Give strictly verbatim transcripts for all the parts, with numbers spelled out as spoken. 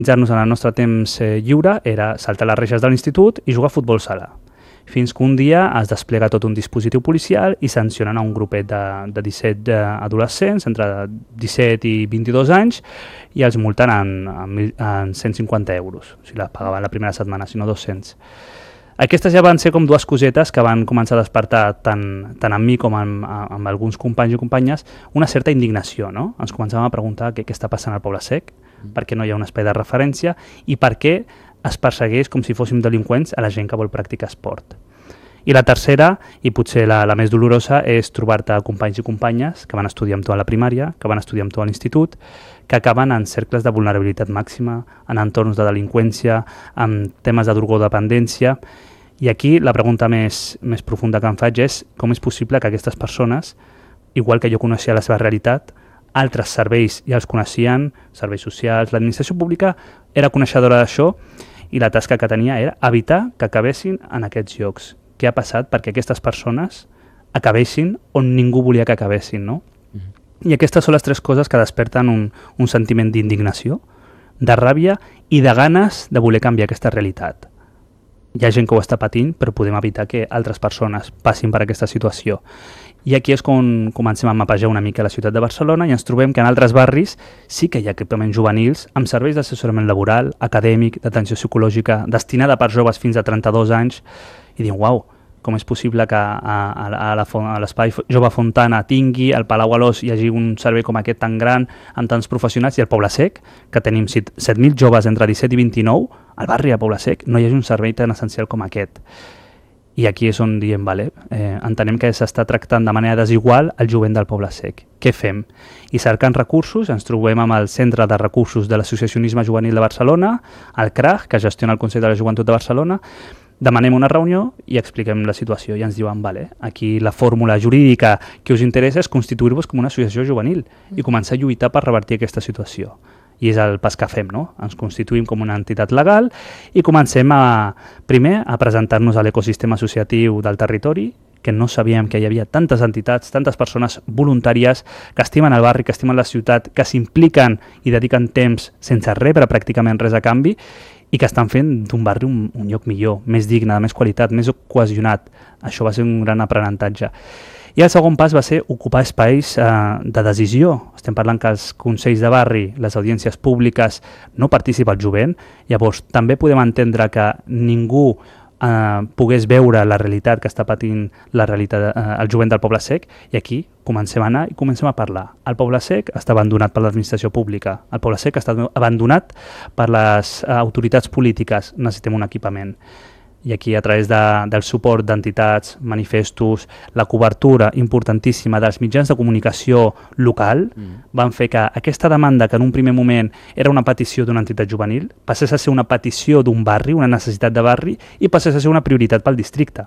Organitzar-nos en el nostre temps eh, lliure era saltar les reixes de l'institut i jugar a futbol sala. Fins que un dia es desplega tot un dispositiu policial i sancionen a un grupet de, de disset eh, adolescents entre disset i vint-i-dos anys i els multen en, en, en cent cinquanta euros. O sigui, la pagaven la primera setmana, sinó dos-cents. Aquestes ja van ser com dues cosetes que van començar a despertar tant, tant en mi com amb, amb alguns companys i companyes una certa indignació, no? Ens començàvem a preguntar què, què està passant al Poble Sec, mm. per què no hi ha un espai de referència i per què es persegueix com si fóssim delinqüents a la gent que vol practicar esport. I la tercera, i potser la, la més dolorosa, és trobar-te companys i companyes que van estudiar amb tu a la primària, que van estudiar amb tu a l'institut, que acaben en cercles de vulnerabilitat màxima, en entorns de delinqüència, en temes de drogodependència. I aquí la pregunta més, més profunda que em faig és com és possible que aquestes persones, igual que jo coneixia la seva realitat, altres serveis ja els coneixien, serveis socials, l'administració pública era coneixedora d'això i la tasca que tenia era evitar que acabessin en aquests llocs. Què ha passat perquè aquestes persones acabessin on ningú volia que acabessin, no? Mm-hmm. I aquestes són les tres coses que desperten un, un sentiment d'indignació, de ràbia i de ganes de voler canviar aquesta realitat. Hi ha gent que ho està patint, però podem evitar que altres persones passin per aquesta situació. I aquí és quan comencem a mapejar una mica la ciutat de Barcelona i ens trobem que en altres barris sí que hi ha equipaments juvenils amb serveis d'assessorament laboral, acadèmic, d'atenció psicològica, destinada per joves fins a trenta-dos anys, i diuen, uau, com és possible que a, a, a l'Espai Jove Fontana tingui, al Palau Alòs hi hagi un servei com aquest tan gran, amb tants professionals, i al Poble Sec, que tenim set mil joves entre disset i vint-i-nou, al barri de Poble Sec no hi hagi un servei tan essencial com aquest. I aquí és on diem, vale, eh, entenem que s'està tractant de manera desigual el jovent del Poble Sec. Què fem? I cercant recursos, ens trobem amb el Centre de Recursos de l'Associacionisme Juvenil de Barcelona, el C R A G, que gestiona el Consell de la Joventut de Barcelona. Demanem una reunió i expliquem la situació i ens diuen, vale, aquí la fórmula jurídica que us interessa és constituir-vos com una associació juvenil i començar a lluitar per revertir aquesta situació. I és el pas que fem, no? Ens constituïm com una entitat legal i comencem a, primer a presentar-nos a l'ecosistema associatiu del territori, que no sabíem que hi havia tantes entitats, tantes persones voluntàries que estimen el barri, que estimen la ciutat, que s'impliquen i dediquen temps sense rebre pràcticament res a canvi i que estan fent d'un barri un, un lloc millor, més digne, de més qualitat, més cohesionat. Això va ser un gran aprenentatge. I el segon pas va ser ocupar espais eh, de decisió. Estem parlant que els consells de barri, les audiències públiques, no participa el jovent. Llavors, també podem entendre que ningú eh, pogués veure la realitat que està patint la realitat, eh, el jovent del Poble Sec, i aquí comencem a anar i comencem a parlar. El Poble Sec està abandonat per l'administració pública, el Poble Sec està abandonat per les eh, autoritats polítiques, necessitem un equipament. I aquí, a través de, del suport d'entitats, manifestos, la cobertura importantíssima dels mitjans de comunicació local, mm. van fer que aquesta demanda, que en un primer moment era una petició d'una entitat juvenil, passés a ser una petició d'un barri, una necessitat de barri, i passés a ser una prioritat pel districte.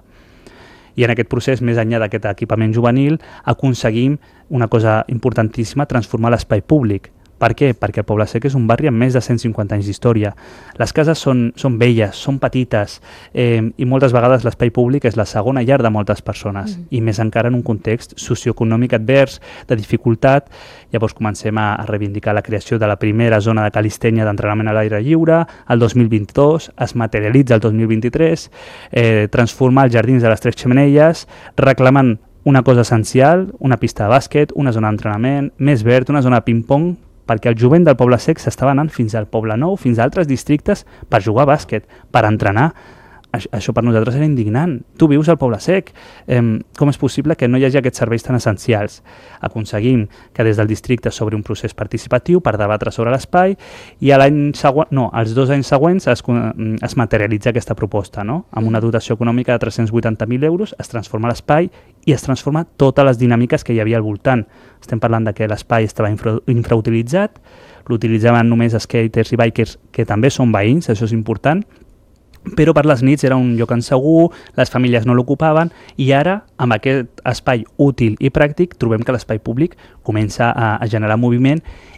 I en aquest procés, més enllà d'aquest equipament juvenil, aconseguim una cosa importantíssima, transformar l'espai públic. Per què? Perquè el Poble Sec és un barri amb més de cent cinquanta anys d'història. Les cases són, són velles, són petites, eh, i moltes vegades l'espai públic és la segona llar de moltes persones, mm. i més encara en un context socioeconòmic advers, de dificultat. Llavors comencem a, a reivindicar la creació de la primera zona de calistènia d'entrenament a l'aire lliure, el dos mil vint-i-dos, es materialitza el dos mil vint-i-tres, eh, transformar els jardins de les Tres Xemeneies, reclamant una cosa essencial, una pista de bàsquet, una zona d'entrenament, més verd, una zona de ping-pong, perquè el jovent del Poble Sec s'estava anant fins al Poble Nou, fins a altres districtes, per jugar a bàsquet, per entrenar. Això per nosaltres era indignant. Tu vius al Poble Sec. Eh, com és possible que no hi hagi aquests serveis tan essencials? Aconseguim que des del districte s'obri un procés participatiu per debatre sobre l'espai i a l'any següent, no, als dos anys següents es, es materialitza aquesta proposta, no? Amb una dotació econòmica de tres-cents vuitanta mil euros es transforma l'espai i es transforma totes les dinàmiques que hi havia al voltant. Estem parlant de que l'espai estava infra, infrautilitzat, l'utilitzaven només skaters i bikers que també són veïns, això és important, però per les nits era un lloc insegur, les famílies no l'ocupaven, i ara, amb aquest espai útil i pràctic, trobem que l'espai públic comença a, a generar moviment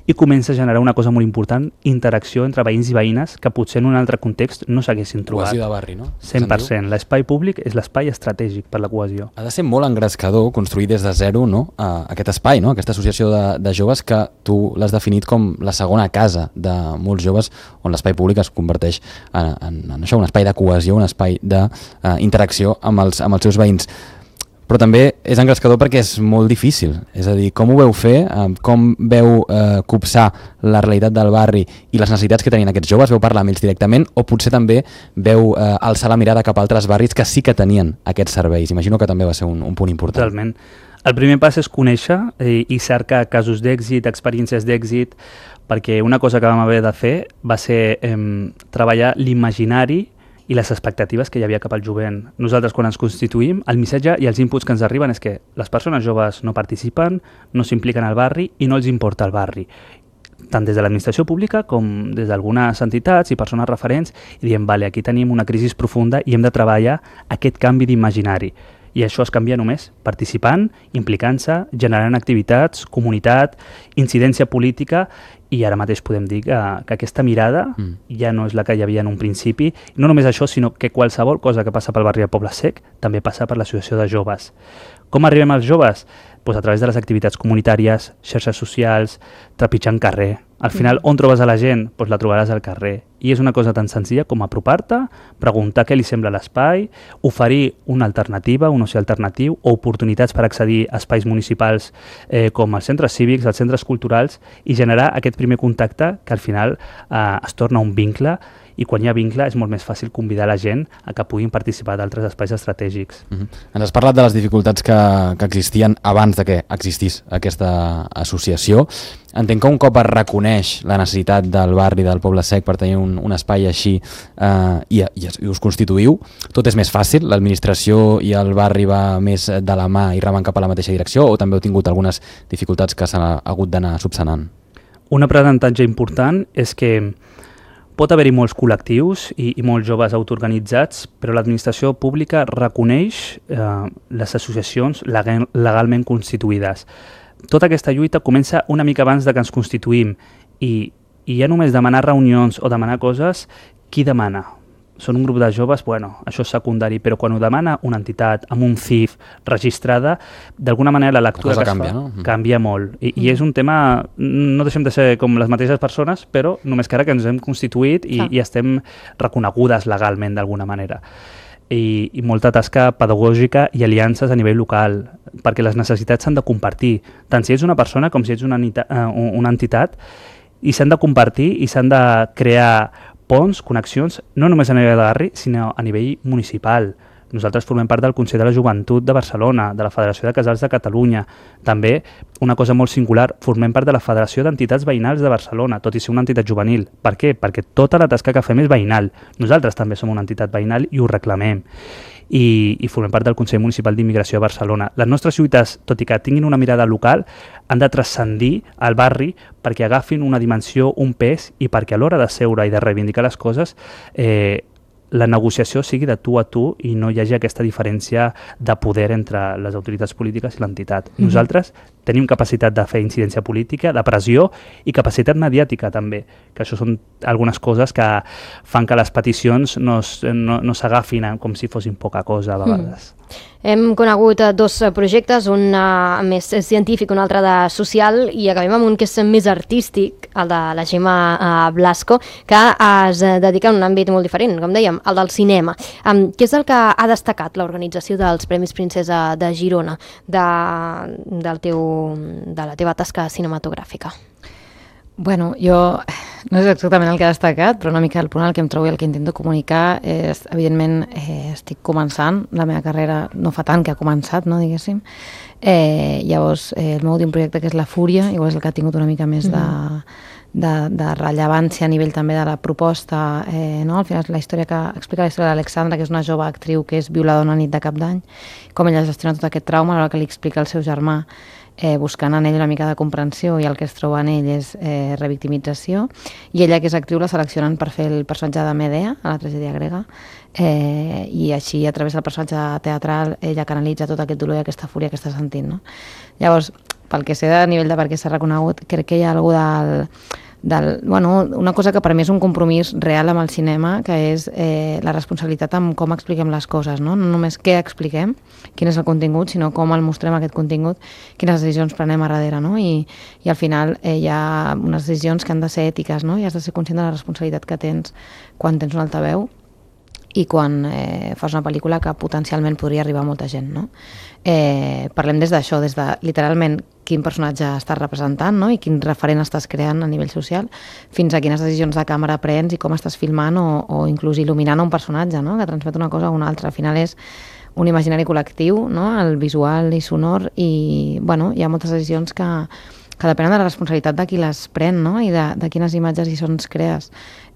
i comença a generar una cosa molt important, interacció entre veïns i veïnes que potser en un altre context no s'haguessin trobat. Cohesió de barri, no? cent per cent. L'espai públic és l'espai estratègic per la cohesió. Ha de ser molt engrescador construir des de zero, no? uh, aquest espai, no? Aquesta associació de, de joves que tu l'has definit com la segona casa de molts joves, on l'espai públic es converteix en, en, en això, un espai de cohesió, un espai d'interacció uh, amb, els, amb els seus veïns. Però també és engrescador perquè és molt difícil, és a dir, com ho veu fer, eh, com veu eh, copsar la realitat del barri i les necessitats que tenien aquests joves, veu parlar amb ells directament o potser també veu eh, alçar la mirada cap a altres barris que sí que tenien aquests serveis. Imagino que també va ser un, un punt important. Totalment. El primer pas és conèixer i, i cercar casos d'èxit, experiències d'èxit, perquè una cosa que vam haver de fer va ser eh, treballar l'imaginari i les expectatives que hi havia cap al jovent. Nosaltres, quan ens constituïm, el missatge i els inputs que ens arriben és que les persones joves no participen, no s'impliquen al barri i no els importa el barri. Tant des de l'administració pública com des d'algunes entitats i persones referents, i diem, vale, aquí tenim una crisi profunda i hem de treballar aquest canvi d'imaginari. I això es canvia només participant, implicant-se, generant activitats, comunitat, incidència política, i ara mateix podem dir que, que aquesta mirada mm. ja no és la que hi havia en un principi. No només això, sinó que qualsevol cosa que passa pel barri de Poble Sec també passa per l'associació de joves. Com arribem als joves? Pues a través de les activitats comunitàries, xarxes socials, trepitjant carrer. Al final, on trobes a la gent? Pues la trobaràs al carrer. I és una cosa tan senzilla com apropar-te, preguntar què li sembla l'espai, oferir una alternativa, un oci alternatiu, o oportunitats per accedir a espais municipals eh, com els centres cívics, els centres culturals, i generar aquest primer contacte que al final eh, es torna un vincle, i quan hi ha vincle és molt més fàcil convidar la gent a que puguin participar d'altres espais estratègics. Uh-huh. Ens has parlat de les dificultats que, que existien abans de que existís aquesta associació. Entenc que un cop es reconeix la necessitat del barri del Poble Sec per tenir un, un espai així eh, i, i, i us constituïu, tot és més fàcil? L'administració i el barri va més de la mà i ramen cap a la mateixa direcció, o també heu tingut algunes dificultats que s'han hagut d'anar subsanant? Un aprenentatge important és que pot haver-hi molts col·lectius i, i molts joves autoorganitzats, però l'administració pública reconeix eh, les associacions legal, legalment constituïdes. Tota aquesta lluita comença una mica abans de que ens constituïm i, i ja només demanar reunions o demanar coses, qui demana? Són un grup de joves, bueno, això és secundari, però quan ho demana una entitat amb un C I F registrada, d'alguna manera la lectura la que canvia, es fa no? canvia molt. I, mm. I és un tema, no deixem de ser com les mateixes persones, però només que ara que ens hem constituït i, i estem reconegudes legalment d'alguna manera. I, i molta tasca pedagògica i aliances a nivell local, perquè les necessitats s'han de compartir, tant si ets una persona com si ets una, uh, una entitat, i s'han de compartir i s'han de crear ponts, connexions, no només a nivell de barri, sinó a nivell municipal. Nosaltres formem part del Consell de la Joventut de Barcelona, de la Federació de Casals de Catalunya. També, una cosa molt singular, formem part de la Federació d'Entitats Veïnals de Barcelona, tot i ser una entitat juvenil. Per què? Perquè tota la tasca que fem és veïnal. Nosaltres també som una entitat veïnal i ho reclamem. I, i formem part del Consell Municipal d'Immigració de Barcelona. Les nostres lluites, tot i que tinguin una mirada local, han de transcendir al barri perquè agafin una dimensió, un pes, i perquè a l'hora de seure i de reivindicar les coses eh, la negociació sigui de tu a tu i no hi hagi aquesta diferència de poder entre les autoritats polítiques i l'entitat. Mm-hmm. Nosaltres tenim capacitat de fer incidència política, de pressió i capacitat mediàtica també, que això són algunes coses que fan que les peticions no, no, no s'agafin com si fossin poca cosa a vegades. Mm. Hem conegut dos projectes, un uh, més científic, un altre de social, i acabem amb un que és més artístic, el de la Gemma uh, Blasco, que es dedica a un àmbit molt diferent, com dèiem, el del cinema. Um, què és el que ha destacat l'organització dels Premis Princesa de Girona de, del teu, de la teva tasca cinematogràfica? Bueno, jo no és exactament el que ha destacat, però una mica el punt al que em trobo i el que intento comunicar és, evidentment, eh, estic començant, la meva carrera no fa tant que ha començat, no, diguéssim. Eh, llavors, eh, el meu últim projecte, que és La Fúria, igual és el que ha tingut una mica més de, de, de rellevància a nivell també de la proposta, eh, no? Al final la història que explica la història d'Alexandra, que és una jove actriu que és violada una nit de Cap d'Any, com ella gestiona tot aquest trauma, a l'hora que li explica al seu germà, Eh, buscant en ell una mica de comprensió, i el que es troba en ell és eh, revictimització, i ella, que és actriu, la seleccionen per fer el personatge de Medea a la tragèdia grega, eh, i així, a través del personatge teatral, ella canalitza tot aquest dolor i aquesta fúria que està sentint, no? Llavors, pel que sé de nivell de per què s'ha reconegut, crec que hi ha alguna del... Del, bueno, una cosa que per mi és un compromís real amb el cinema, que és eh, la responsabilitat amb com expliquem les coses, no? No només què expliquem, quin és el contingut, sinó com el mostrem aquest contingut, quines decisions prenem a darrere, no? I, i al final eh, hi ha unes decisions que han de ser ètiques, no? I has de ser conscient de la responsabilitat que tens quan tens un altaveu i quan eh, fas una pel·lícula que potencialment podria arribar a molta gent, no? Eh, parlem des d'això, des de literalment quin personatge estàs representant, no? I quin referent estàs creant a nivell social, fins a quines decisions de càmera prens i com estàs filmant o, o inclús il·luminant un personatge, no? Que transmet una cosa o una altra. Al final és un imaginari col·lectiu, no? El visual i sonor, i bueno, hi ha moltes decisions que, que depenen de la responsabilitat de qui les pren, no? I de, de quines imatges i sons crees.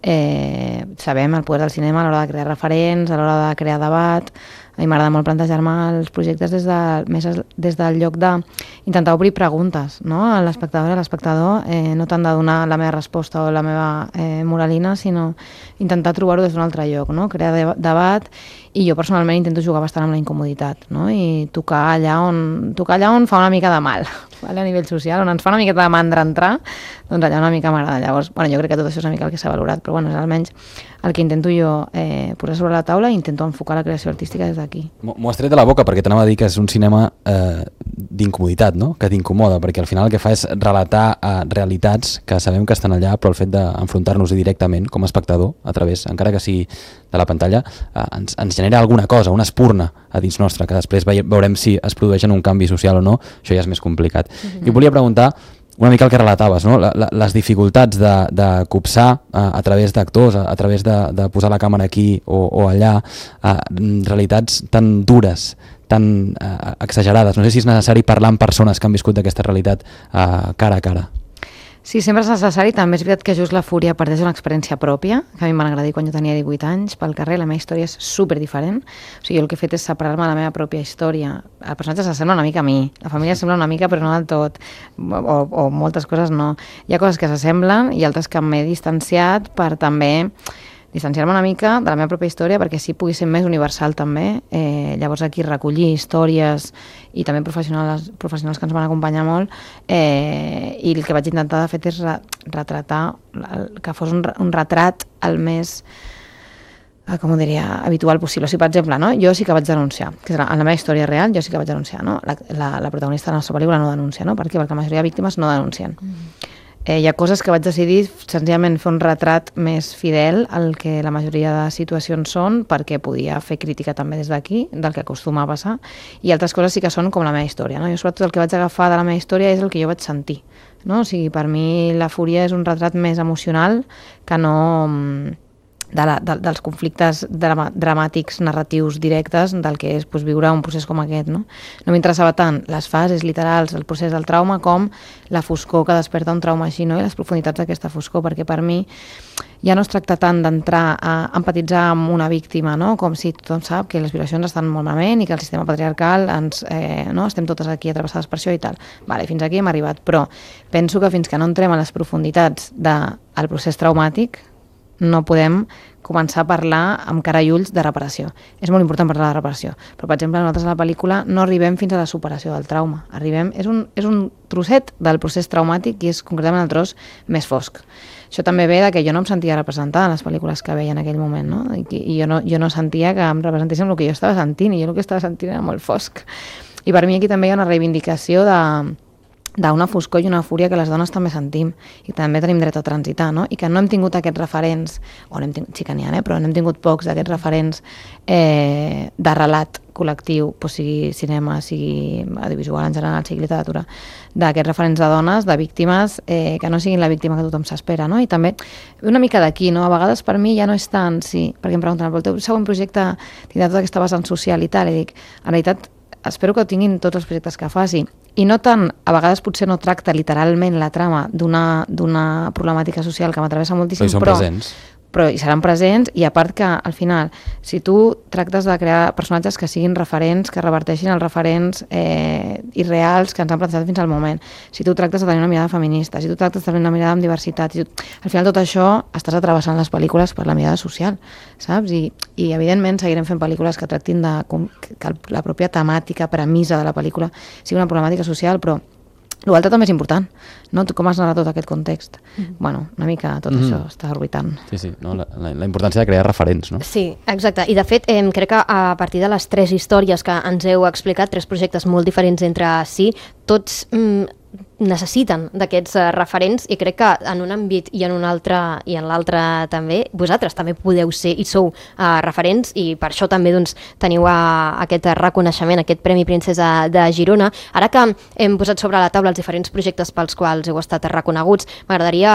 Eh, sabem el poder del cinema a l'hora de crear referents, a l'hora de crear debat. A mi m'agrada molt plantejar-me els projectes des, de, més des del lloc d'intentar obrir preguntes, no? A l'espectador, a l'espectador, eh, no tant de donar la meva resposta o la meva eh, moralina, sinó intentar trobar-ho des d'un altre lloc, no? Crear de, debat, i jo personalment intento jugar bastant amb la incomoditat, no? I tocar allà on, tocar allà on fa una mica de mal, vale? A nivell social, on ens fa una miqueta de mandra entrar, doncs allà una mica m'agrada. Llavors, bueno, jo crec que tot això és una mica el que s'ha valorat, però bueno, és almenys el que intento jo eh, posar sobre la taula i intento enfocar la creació artística des d'aquí. M'ho has tret de la boca perquè t'anava a dir que és un cinema eh, d'incomoditat, no? Que t'incomoda, perquè al final el que fa és relatar eh, realitats que sabem que estan allà, però el fet d'enfrontar-nos-hi directament com a espectador, a través, encara que sigui de la pantalla, eh, ens, ens genera alguna cosa, una espurna a dins nostre, que després veurem si es produeix en un canvi social o no, això ja és més complicat. Mm-hmm. Jo volia preguntar una mica el que relataves, no? la, la, les dificultats de, de copsar a, a través d'actors, a, a través de, de posar la càmera aquí o, o allà, a, realitats tan dures, tan uh, exagerades. No sé si és necessari parlar amb persones que han viscut d'aquesta realitat uh, cara a cara. Sí, sempre és necessari. També és veritat que just la Fúria parteix d'una experiència pròpia, que a mi m'han agradat quan jo tenia divuit anys, pel carrer. La meva història és super diferent. O sigui, jo el que he fet és separar-me de la meva pròpia història. El personatge s'assembla una mica a mi, la família sembla una mica, però no del tot, o, o moltes coses no. Hi ha coses que s'assemblen i altres que m'he distanciat per també distanciar-me una mica de la meva pròpia història perquè sí pugui ser més universal també. Eh, llavors aquí recollir històries i també professionals, professionals que ens van acompanyar molt, eh, i el que vaig intentar de fet és re, retratar, que fos un, un retrat el més, com ho diria, habitual possible. O sigui, per exemple, no? Jo sí que vaig denunciar, que en la meva història real jo sí que vaig denunciar, no? La, la, la protagonista de la nostra pel·lícula no denuncia, no? Per què? Perquè la majoria de víctimes no denuncien. Mm. Eh, hi ha coses que vaig decidir senzillament fer un retrat més fidel al que la majoria de situacions són, perquè podia fer crítica també des d'aquí, del que acostuma a passar, i altres coses sí que són com la meva història, no? Jo sobretot el que vaig agafar de la meva història és el que jo vaig sentir, no? O sigui, per mi la Fúria és un retrat més emocional que no de la, de, dels conflictes drama, dramàtics, narratius directes del que és pues, viure un procés com aquest, no? No m'interessava tant les fases literals, el procés del trauma, com la foscor que desperta un trauma així, no? I les profunditats d'aquesta foscor, perquè per mi ja no es tracta tant d'entrar a empatitzar amb una víctima, no? Com si tothom sap que les violacions estan molt malament i que el sistema patriarcal ens, eh, no? Estem totes aquí atrevessades per això i tal. Vale, fins aquí hem arribat, però penso que fins que no entrem a les profunditats del procés traumàtic no podem començar a parlar amb cara i ulls de reparació. És molt important parlar de reparació, però per exemple nosaltres a la pel·lícula no arribem fins a la superació del trauma. Arribem, és un, és un trosset del procés traumàtic i és concretament el tros més fosc. Això també ve de que jo no em sentia representada en les pel·lícules que veia en aquell moment, no? I, i jo, no, jo no sentia que em representéssim el que jo estava sentint, i jo el que estava sentint era molt fosc. I per mi aquí també hi ha una reivindicació de d'una foscor i una fúria que les dones també sentim i també tenim dret a transitar, no? I que no hem tingut aquests referents, o n'hem tingut, sí que n'hi ha, eh? Però n'hem tingut pocs d'aquests referents eh, de relat col·lectiu, pues sigui cinema, sigui audiovisual en general, sigui literatura, d'aquests referents de dones, de víctimes, eh, que no siguin la víctima que tothom s'espera, no? I també una mica d'aquí, no? A vegades per mi ja no és tant, sí, perquè em pregunten, però el teu següent projecte tindrà tota aquesta vessant social i tal, i dic, en realitat, espero que ho tinguin tots els projectes que faci. I no tant, a vegades potser no tracta literalment la trama d'una d'una problemàtica social que m'atravessa moltíssim, però, però, presents. però hi seran presents, i a part que al final, si tu tractes de crear personatges que siguin referents, que reverteixin els referents eh, irreals que ens han plantejat fins al moment, si tu tractes de tenir una mirada feminista, si tu tractes de tenir una mirada amb diversitat, si tu... al final tot això estàs atrevessant les pel·lícules per la mirada social, saps? I, i evidentment seguirem fent pel·lícules que tractin de que la pròpia temàtica, premissa de la pel·lícula sigui una problemàtica social, però L'altre també és important, no? Tu com has narrat tot aquest context? Mm-hmm. Bueno, una mica tot Mm-hmm. això està orbitant. Sí, sí, no? la, la, la importància de crear referents, no? Sí, exacte. I de fet, eh, crec que a partir de les tres històries que ens heu explicat, tres projectes molt diferents entre si, tots mm, necessiten d'aquests uh, referents i crec que en un àmbit i en un altre i en l'altre també, vosaltres també podeu ser i sou uh, referents i per això també doncs, teniu uh, aquest reconeixement, aquest Premi Princesa de Girona. Ara que hem posat sobre la taula els diferents projectes pels quals heu estat reconeguts, m'agradaria